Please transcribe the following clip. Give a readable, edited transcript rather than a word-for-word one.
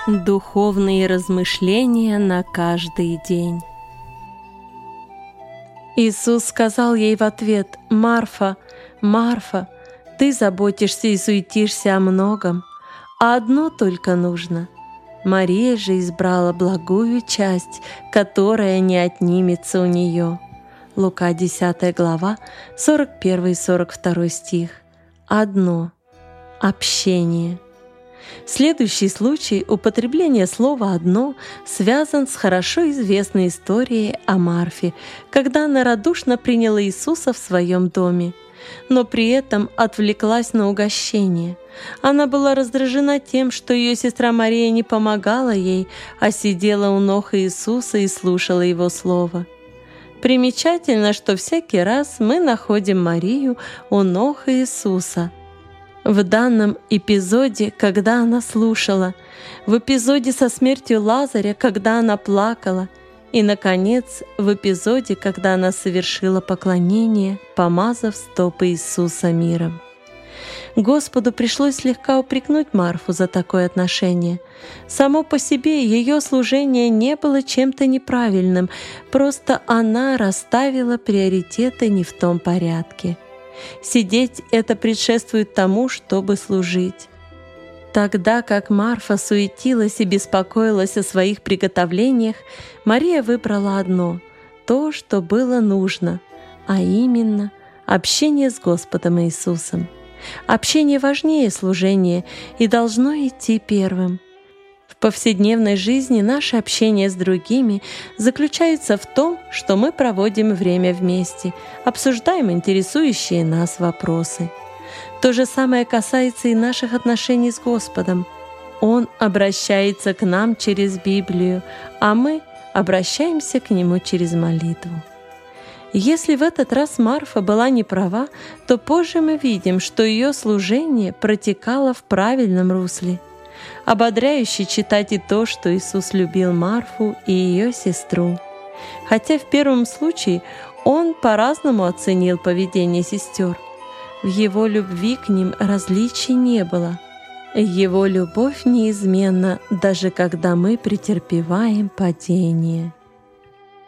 Духовные размышления на каждый день. Иисус сказал ей в ответ: «Марфа, Марфа, ты заботишься и суетишься о многом, а одно только нужно. Мария же избрала благую часть, которая не отнимется у нее». Лука 10 глава, 41-42 стих. Одно — общение. Следующий случай употребления слова «одно» связан с хорошо известной историей о Марфе, когда она радушно приняла Иисуса в своем доме, но при этом отвлеклась на угощение. Она была раздражена тем, что ее сестра Мария не помогала ей, а сидела у ног Иисуса и слушала Его слово. Примечательно, что всякий раз мы находим Марию у ног Иисуса. В данном эпизоде, когда она слушала, в эпизоде со смертью Лазаря, когда она плакала, и, наконец, в эпизоде, когда она совершила поклонение, помазав стопы Иисуса миром. Господу пришлось слегка упрекнуть Марфу за такое отношение. Само по себе ее служение не было чем-то неправильным, просто она расставила приоритеты не в том порядке. Сидеть — это предшествует тому, чтобы служить. Тогда как Марфа суетилась и беспокоилась о своих приготовлениях, Мария выбрала одно — то, что было нужно, а именно общение с Господом Иисусом. Общение важнее служения и должно идти первым. В повседневной жизни наше общение с другими заключается в том, что мы проводим время вместе, обсуждаем интересующие нас вопросы. То же самое касается и наших отношений с Господом. Он обращается к нам через Библию, а мы обращаемся к Нему через молитву. Если в этот раз Марфа была не права, то позже мы видим, что ее служение протекало в правильном русле. Ободряюще читать и то, что Иисус любил Марфу и ее сестру. Хотя в первом случае Он по-разному оценил поведение сестер. В Его любви к ним различий не было. Его любовь неизменна, даже когда мы претерпеваем падение.